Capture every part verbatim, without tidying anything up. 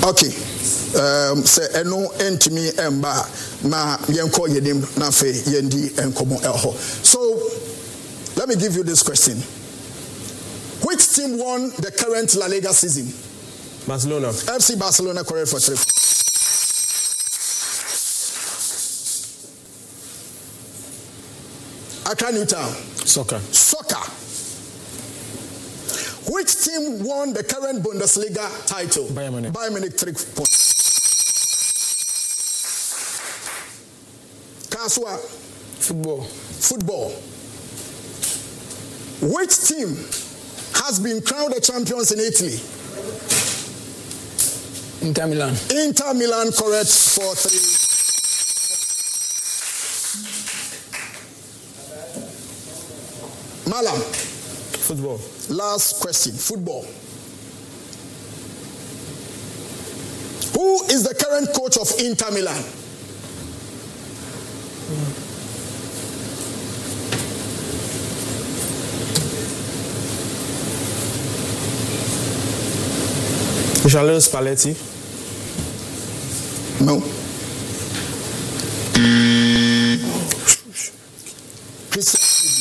Okay. Um, say eno entimi emba na yenko yedim na fe yendi enkomo elho. So let me give you this question. Which team won the current La Liga season? Barcelona. F C Barcelona, correct for three. Accra New Town. Soccer. Soccer. Which team won the current Bundesliga title? Bayern Munich. Bayern Munich, three points. Kaswa. Football. Football. Which team has been crowned the champions in Italy? Inter Milan. Inter Milan, correct for three. Malam. Football. Last question. Football. Who is the current coach of Inter Milan? Gianluca Spalletti. No. Christian.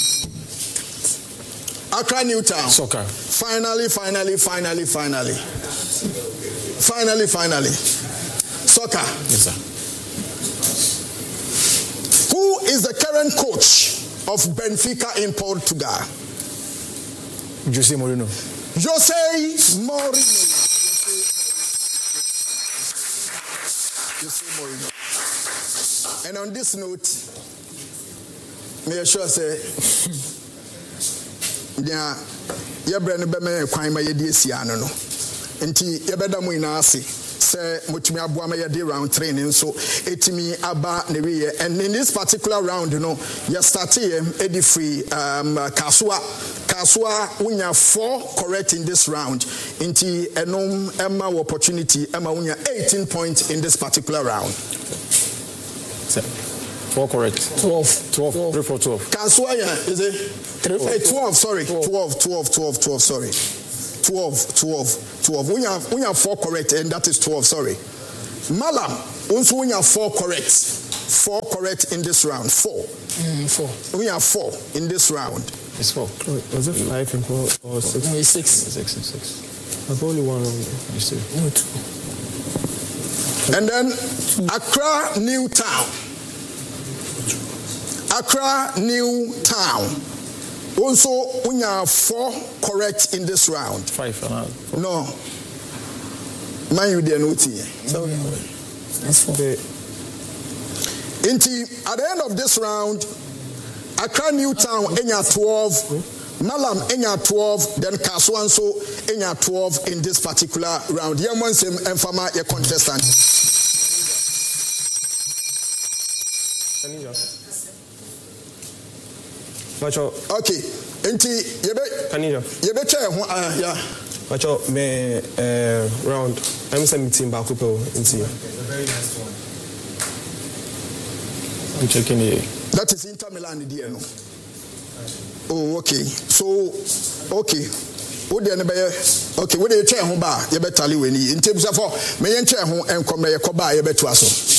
Accra New Town. Soccer. Finally, finally, finally, finally. Finally, finally. Soccer. Yes, sir. Who is the current coach of Benfica in Portugal? Jose Mourinho. Jose Mourinho. Jose Mourinho. And on this note, may I sure say, yeah, your brand be kwan ma yedi asiano no. Enti yebeda mu ina ase say mutumi aboa ma yedi round training so etimi aba ne we and in this particular round you know you start here edi free um Kaswa Kaswa unya four correct in this round enti enom emma opportunity emma unya eighteen points in this particular round. Four correct. twelve. twelve. twelve. Three for twelve. Kaswa ya is it? Three for twelve. Sorry. twelve. twelve. twelve. twelve. Sorry. twelve. twelve. twelve. We have we have four correct and that is twelve. Sorry. Malam. Also we have four correct. Four correct in this round. Four. Mm, four. We have four in this round. It's four. Was it five and four or six? No, it's six. Six and six. I've only one wrong. You see. No, two. And then Accra New Town. Accra New Town. Also, we have four correct in this round. Five. Uh, No. Man, you didn't know it. So, that's four. Inti, at the end of this round, Accra New Town, Enya twelve, Malam, Enya twelve, then Kaswanso, Enya twelve in this particular round. Yemen Sim and Fama, your contestant. Macho. Okay. Inti, yebe, Kanija. yebe chair, uh, yeah. Macho, me uh, round. I'm sending team back up into you. A very nice one. I'm checking it. That is Inter Milan, the D N O. Oh, okay. So, okay. What the okay, what the chair home bar, you better tally when you in terms of me and chair home and come by a coba, you better also.